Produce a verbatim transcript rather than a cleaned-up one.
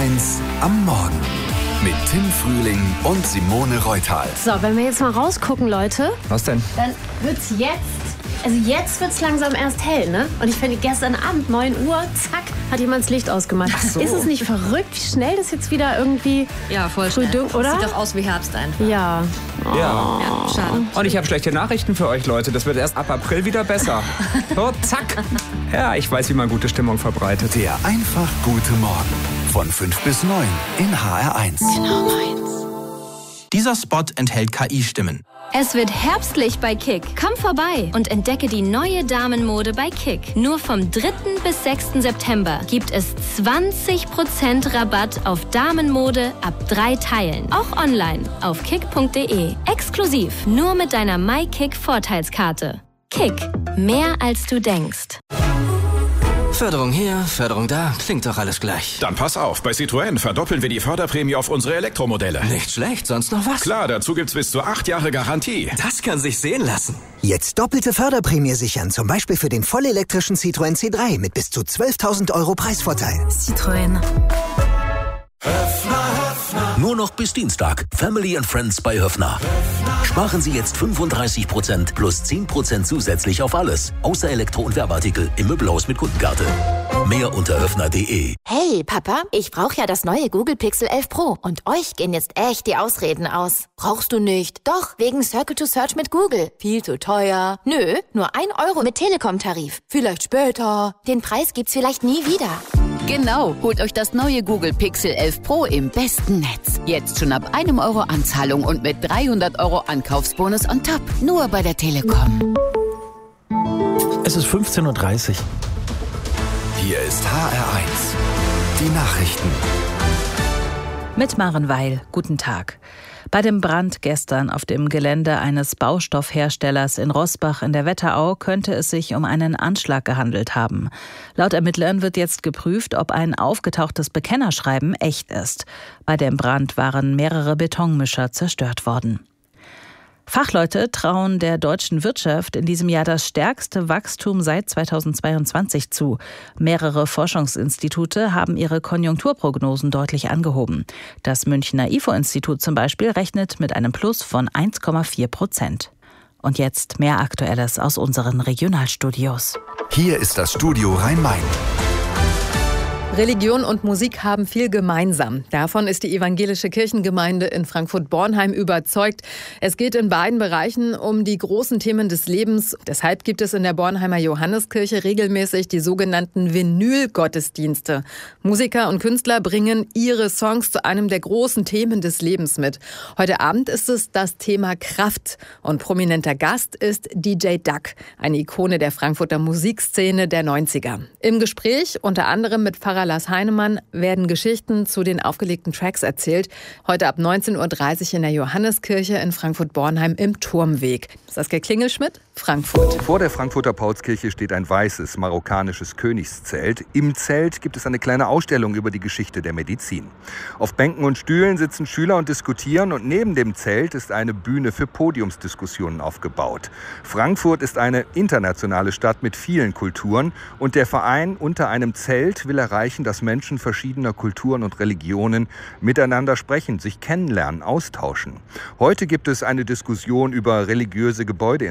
eins am Morgen mit Tim Frühling und Simone Reutal. So, wenn wir jetzt mal rausgucken, Leute. Was denn? Dann wird's jetzt, also jetzt wird's langsam erst hell, ne? Und ich finde, gestern Abend, neun Uhr, zack, hat jemand das Licht ausgemacht. Ach so. Ist es nicht verrückt, wie schnell das jetzt wieder irgendwie Ja, voll früh schnell. dunkel, oder? Sieht doch aus wie Herbst einfach. Ja. Oh. Ja. Ja, schade. Und ich habe schlechte Nachrichten für euch, Leute. Das wird erst ab April wieder besser. Oh, zack. Ja, ich weiß, wie man gute Stimmung verbreitet. Der einfach gute Morgen von fünf bis neun in H R eins. Genau meins. Dieser Spot enthält K I-Stimmen. Es wird herbstlich bei Kick. Komm vorbei und entdecke die neue Damenmode bei Kick. Nur vom dritten bis sechsten September gibt es zwanzig Prozent Rabatt auf Damenmode ab drei Teilen. Auch online auf kick punkt de. Exklusiv nur mit deiner MyKick-Vorteilskarte. Kick. Mehr als du denkst. Förderung hier, Förderung da, klingt doch alles gleich. Dann pass auf, bei Citroën verdoppeln wir die Förderprämie auf unsere Elektromodelle. Nicht schlecht, sonst noch was? Klar, dazu gibt's bis zu acht Jahre Garantie. Das kann sich sehen lassen. Jetzt doppelte Förderprämie sichern, zum Beispiel für den vollelektrischen Citroën C drei mit bis zu zwölftausend Euro Preisvorteil. Citroën. Nur noch bis Dienstag. Family and Friends bei Höffner. Sparen Sie jetzt fünfunddreißig Prozent plus zehn Prozent zusätzlich auf alles. Außer Elektro- und Werbeartikel im Möbelhaus mit Kundenkarte. Mehr unter höffner punkt de. Hey, Papa, ich brauche ja das neue Google Pixel elf Pro. Und euch gehen jetzt echt die Ausreden aus. Brauchst du nicht? Doch, wegen Circle to Search mit Google. Viel zu teuer. Nö, nur ein Euro mit Telekom-Tarif. Vielleicht später. Den Preis gibt's vielleicht nie wieder. Genau, holt euch das neue Google Pixel elf Pro im besten Netz. Jetzt schon ab einem Euro Anzahlung und mit dreihundert Euro Ankaufsbonus on top. Nur bei der Telekom. Es ist fünfzehn Uhr dreißig. Hier ist H R eins. Die Nachrichten. Mit Maren Weil. Guten Tag. Bei dem Brand gestern auf dem Gelände eines Baustoffherstellers in Roßbach in der Wetterau könnte es sich um einen Anschlag gehandelt haben. Laut Ermittlern wird jetzt geprüft, ob ein aufgetauchtes Bekennerschreiben echt ist. Bei dem Brand waren mehrere Betonmischer zerstört worden. Fachleute trauen der deutschen Wirtschaft in diesem Jahr das stärkste Wachstum seit zweitausendzweiundzwanzig zu. Mehrere Forschungsinstitute haben ihre Konjunkturprognosen deutlich angehoben. Das Münchner I F O-Institut zum Beispiel rechnet mit einem Plus von eins Komma vier Prozent. Und jetzt mehr Aktuelles aus unseren Regionalstudios. Hier ist das Studio Rhein-Main. Religion und Musik haben viel gemeinsam. Davon ist die evangelische Kirchengemeinde in Frankfurt-Bornheim überzeugt. Es geht in beiden Bereichen um die großen Themen des Lebens. Deshalb gibt es in der Bornheimer Johanneskirche regelmäßig die sogenannten Vinyl-Gottesdienste. Musiker und Künstler bringen ihre Songs zu einem der großen Themen des Lebens mit. Heute Abend ist es das Thema Kraft. Und prominenter Gast ist D J Duck, eine Ikone der Frankfurter Musikszene der neunziger. Im Gespräch unter anderem mit Pfarrer Lars Heinemann werden Geschichten zu den aufgelegten Tracks erzählt. Heute ab neunzehn Uhr dreißig in der Johanneskirche in Frankfurt-Bornheim im Turmweg. Saskia Klingelschmidt, Frankfurt. Vor der Frankfurter Paulskirche steht ein weißes marokkanisches Königszelt. Im Zelt gibt es eine kleine Ausstellung über die Geschichte der Medizin. Auf Bänken und Stühlen sitzen Schüler und diskutieren und neben dem Zelt ist eine Bühne für Podiumsdiskussionen aufgebaut. Frankfurt ist eine internationale Stadt mit vielen Kulturen und der Verein Unter einem Zelt will erreichen, dass Menschen verschiedener Kulturen und Religionen miteinander sprechen, sich kennenlernen, austauschen. Heute gibt es eine Diskussion über religiöse Gebäude